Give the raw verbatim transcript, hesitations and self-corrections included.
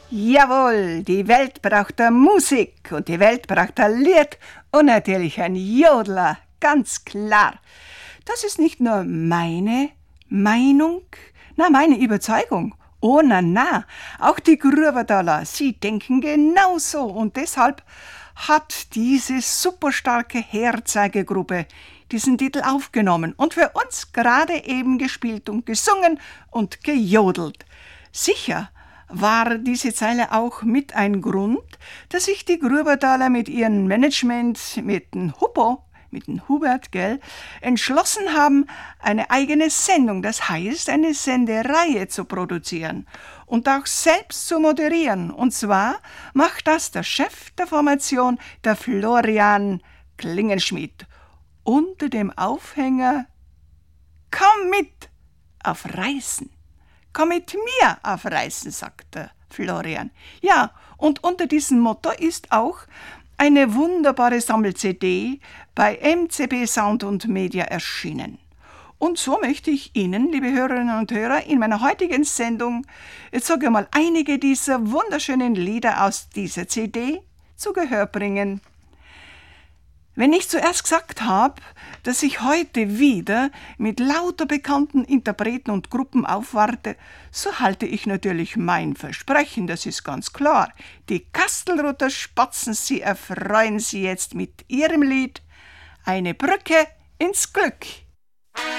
Jawohl, die Welt braucht eine Musik und die Welt braucht ein Lied und natürlich ein Jodler, ganz klar. Das ist nicht nur meine Meinung, na, meine Überzeugung. Oh, na, na, auch die Gruberdaler, sie denken genauso und deshalb hat diese superstarke Herzeigegruppe diesen Titel aufgenommen und für uns gerade eben gespielt und gesungen und gejodelt. Sicher war diese Zeile auch mit ein Grund, dass sich die Gruberdaler mit ihrem Management, mit dem Huppo, mit dem Hubert, gell, entschlossen haben, eine eigene Sendung, das heißt eine Sendereihe zu produzieren und auch selbst zu moderieren. Und zwar macht das der Chef der Formation, der Florian Klingenschmidt, unter dem Aufhänger »Komm mit auf Reisen«. Komm mit mir auf Reisen, sagt der Florian. Ja, und unter diesem Motto ist auch eine wunderbare Sammel-C D bei M C B Sound und Media erschienen. Und so möchte ich Ihnen, liebe Hörerinnen und Hörer, in meiner heutigen Sendung, jetzt sage ich mal, einige dieser wunderschönen Lieder aus dieser C D zu Gehör bringen. Wenn ich zuerst gesagt habe, dass ich heute wieder mit lauter bekannten Interpreten und Gruppen aufwarte, so halte ich natürlich mein Versprechen, das ist ganz klar. Die Kastelruther Spatzen, sie erfreuen Sie jetzt mit ihrem Lied »Eine Brücke ins Glück«.